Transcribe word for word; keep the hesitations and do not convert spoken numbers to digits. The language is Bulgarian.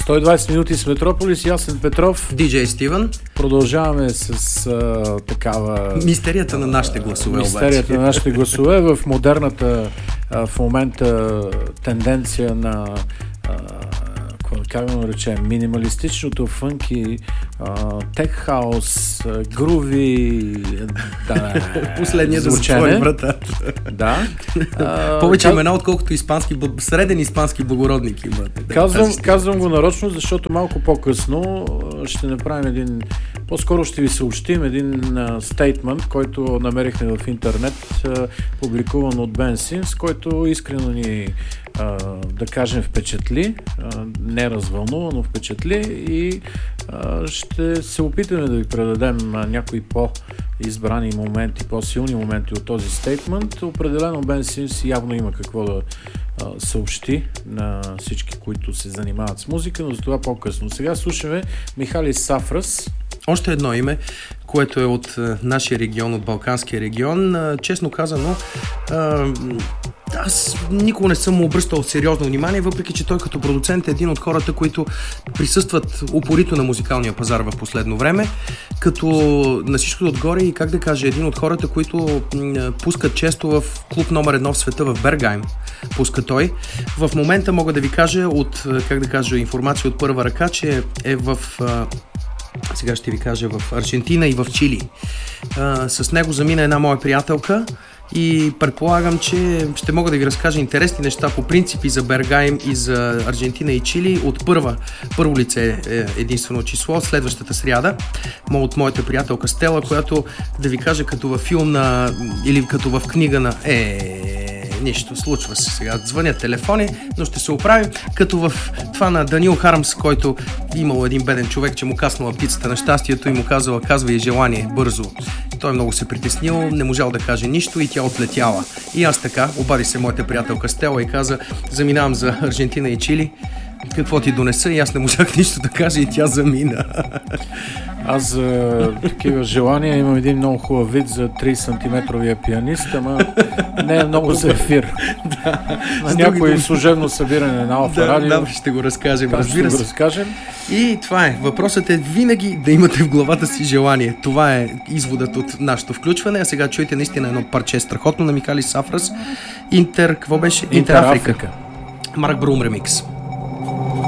сто и двайсет минути с Метрополис, Ясен Петров, диджей Стивън. Продължаваме с а, такава... Мистерията на нашите гласове. Мистерията обаче. на нашите гласове в модерната а, в момента тенденция на а, как да наречем, минималистичното, фънки, тек хаус, груви, да, последния да затвори врата. Да. Повече каз... имена, отколкото испански, среден испански благородник имат. Казвам, казвам го нарочно, защото малко по-късно ще направим един, по-скоро ще ви съобщим един стейтмент, който намерихме в интернет, публикуван от Бен Симс, който искрено ни, да кажем, впечатли, не развълнува, но впечатли, и ще се опитаме да ви предадем някои по-избрани моменти, по-силни моменти от този стейтмент. Определено Бен Симс явно има какво да съобщи на всички, които се занимават с музика, но за това по-късно. Сега слушаме Михалис Сафрас. Още едно име, което е от нашия регион, от Балканския регион. Честно казано, аз никога не съм му обръщал сериозно внимание, въпреки че той като продуцент е един от хората, които присъстват упорито на музикалния пазар в последно време, като на всичко отгоре и, как да кажа, един от хората, които пускат често в клуб номер едно в света в Бергайм. Пуска той. В момента мога да ви кажа от, как да кажа, информация от първа ръка, че е в... сега ще ви кажа, в Аржентина и в Чили. А, с него замина една моя приятелка и предполагам, че ще мога да ви разкажа интересни неща по принципи за Бергайм и за Аржентина и Чили от първа, първо лице е единствено число, следващата сряда, от моята приятелка Стела, която, да ви кажа, като във филм на, или като в книга на е... нищо, случва се сега. Звънят телефони, но ще се оправим. Като в това на Даниел Хармс, който имал един беден човек, че му каснала пицата на щастието и му казала, казва и желание бързо. Той много се притеснил, не можал да каже нищо и тя отлетяла. И аз така, обади се моята приятелка Стела и каза, заминавам за Аржентина и Чили. Какво ти донеса? И аз не можах нищо да кажа и тя замина. Аз за такива желания имам един много хубав вид за три сантиметровия пианист, ама не е много за ефир. Да. На някое служебно събиране на Алфа да, Радио. Да, ще го разкажем, разбира се. се. Го разкажем. И това е. Въпросът е винаги да имате в главата си желание. Това е изводът от нашето включване. А сега чуйте наистина едно парче страхотно на Михалис Сафрас. Интер, какво беше? Интер Африка. Марк Брум ремикс.